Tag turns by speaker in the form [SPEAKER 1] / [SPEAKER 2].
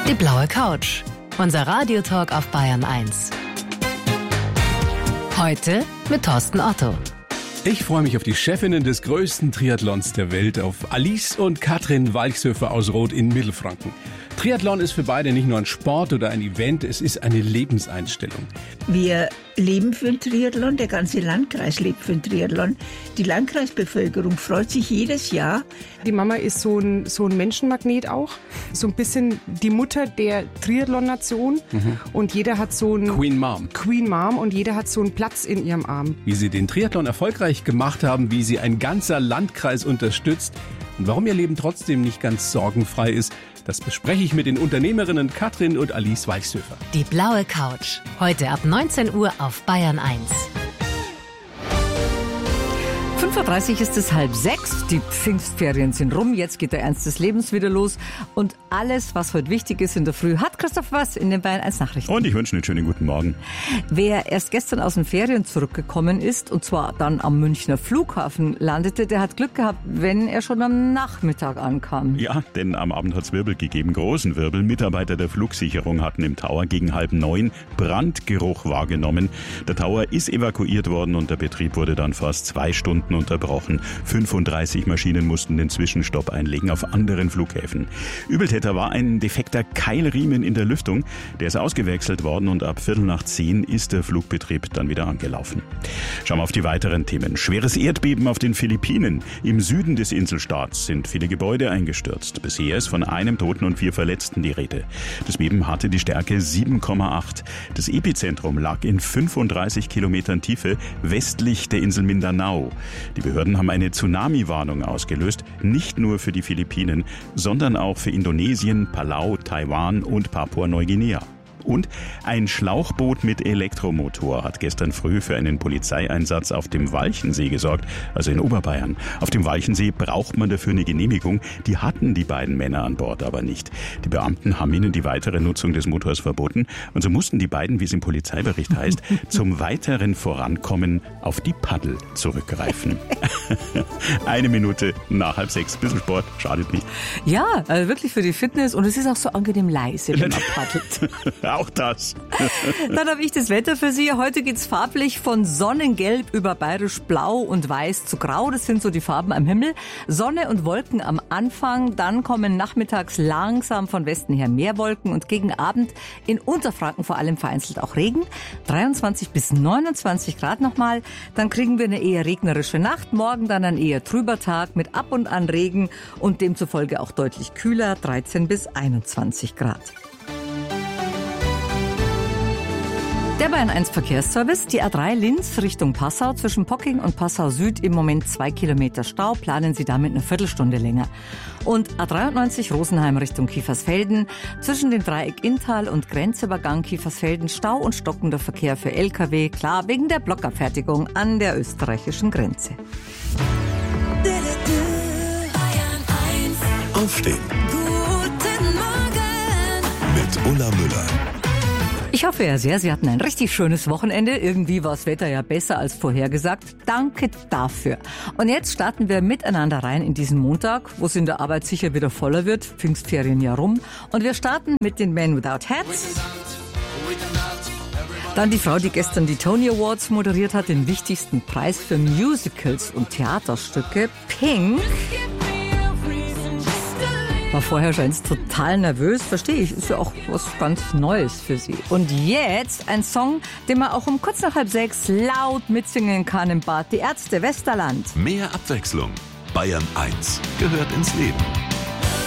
[SPEAKER 1] Die blaue Couch. Unser Radiotalk auf Bayern 1. Heute mit Thorsten Otto.
[SPEAKER 2] Ich freue mich auf die Chefinnen des größten Triathlons der Welt, auf Alice und Katrin Walchshöfer aus Roth in Mittelfranken. Triathlon ist für beide nicht nur ein Sport oder ein Event, es ist eine Lebenseinstellung.
[SPEAKER 3] Wir leben für den Triathlon, der ganze Landkreis lebt für den Triathlon. Die Landkreisbevölkerung freut sich jedes Jahr.
[SPEAKER 4] Die Mama ist so ein Menschenmagnet auch, so ein bisschen die Mutter der Triathlon-Nation. Und jeder hat so einen
[SPEAKER 2] Queen Mom
[SPEAKER 4] und jeder hat so einen Platz in ihrem Arm.
[SPEAKER 2] Wie sie den Triathlon erfolgreich gemacht haben, wie sie ein ganzer Landkreis unterstützt und warum ihr Leben trotzdem nicht ganz sorgenfrei ist, das bespreche ich mit den Unternehmerinnen Katrin und Alice Walchshöfer.
[SPEAKER 1] Die blaue Couch. Heute ab 19 Uhr auf Bayern 1.
[SPEAKER 5] 5.30 Uhr ist es 5:30. Die Pfingstferien sind rum. Jetzt geht der Ernst des Lebens wieder los. Und alles, was heute wichtig ist in der Früh, hat Christoph Was in den Bayern 1 Nachrichten.
[SPEAKER 6] Und ich wünsche einen schönen guten Morgen.
[SPEAKER 5] Wer erst gestern aus den Ferien zurückgekommen ist, und zwar dann am Münchner Flughafen landete, der hat Glück gehabt, wenn er schon am Nachmittag ankam.
[SPEAKER 6] Ja, denn am Abend hat es Wirbel gegeben, großen Wirbel. Mitarbeiter der Flugsicherung hatten im Tower gegen 8:30 Brandgeruch wahrgenommen. Der Tower ist evakuiert worden und der Betrieb wurde dann fast 2 Stunden unterbrochen. 35 Maschinen mussten den Zwischenstopp einlegen auf anderen Flughäfen. Übeltäter war ein defekter Keilriemen in der Lüftung. Der ist ausgewechselt worden und ab 9:15 ist der Flugbetrieb dann wieder angelaufen. Schauen wir auf die weiteren Themen. Schweres Erdbeben auf den Philippinen. Im Süden des Inselstaats sind viele Gebäude eingestürzt. Bisher ist von einem Toten und 4 Verletzten die Rede. Das Beben hatte die Stärke 7,8. Das Epizentrum lag in 35 Kilometern Tiefe westlich der Insel Mindanao. Die Behörden haben eine Tsunami-Warnung ausgelöst, nicht nur für die Philippinen, sondern auch für Indonesien, Palau, Taiwan und Papua-Neuguinea. Und ein Schlauchboot mit Elektromotor hat gestern früh für einen Polizeieinsatz auf dem Walchensee gesorgt, also in Oberbayern. Auf dem Walchensee braucht man dafür eine Genehmigung. Die hatten die beiden Männer an Bord aber nicht. Die Beamten haben ihnen die weitere Nutzung des Motors verboten. Und so mussten die beiden, wie es im Polizeibericht heißt, zum weiteren Vorankommen auf die Paddel zurückgreifen. 1 Minute nach 5:30. Bisschen Sport, schadet nicht.
[SPEAKER 5] Ja, also wirklich für die Fitness. Und es ist auch so angenehm leise, wenn man paddelt.
[SPEAKER 6] Auch das.
[SPEAKER 5] Dann habe ich das Wetter für Sie. Heute geht's farblich von Sonnengelb über bayerisch Blau und Weiß zu Grau. Das sind so die Farben am Himmel. Sonne und Wolken am Anfang. Dann kommen nachmittags langsam von Westen her mehr Wolken und gegen Abend in Unterfranken vor allem vereinzelt auch Regen. 23 bis 29 Grad nochmal. Dann kriegen wir eine eher regnerische Nacht. Morgen dann ein eher trüber Tag mit ab und an Regen und demzufolge auch deutlich kühler. 13 bis 21 Grad. Der Bayern 1 Verkehrsservice, die A3 Linz Richtung Passau zwischen Pocking und Passau Süd im Moment 2 Kilometer Stau, planen Sie damit eine Viertelstunde länger. Und A93 Rosenheim Richtung Kiefersfelden zwischen dem Dreieck Inntal und Grenzübergang Kiefersfelden Stau und stockender Verkehr für LKW, klar wegen der Blockabfertigung an der österreichischen Grenze.
[SPEAKER 7] Aufstehen.
[SPEAKER 8] Guten Morgen
[SPEAKER 7] Mit Ulla Müller.
[SPEAKER 5] Ich hoffe ja sehr, Sie hatten ein richtig schönes Wochenende. Irgendwie war das Wetter ja besser als vorhergesagt. Danke dafür. Und jetzt starten wir miteinander rein in diesen Montag, wo es in der Arbeit sicher wieder voller wird. Pfingstferien ja rum. Und wir starten mit den Men Without Hats. Dann die Frau, die gestern die Tony Awards moderiert hat, den wichtigsten Preis für Musicals und Theaterstücke, Pink. War vorher schon total nervös, verstehe ich, ist ja auch was ganz Neues für sie. Und jetzt ein Song, den man auch um kurz nach 5:30 laut mitsingen kann im Bad. Die Ärzte Westerland.
[SPEAKER 7] Mehr Abwechslung. Bayern 1 gehört ins Leben.